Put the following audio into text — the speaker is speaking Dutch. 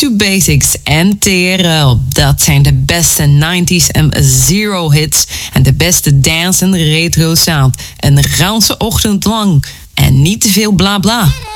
to Basics en TRL. Dat zijn de beste 90s en zero hits en de beste dance en retro sound. Een ganse ochtend lang en niet te veel bla bla.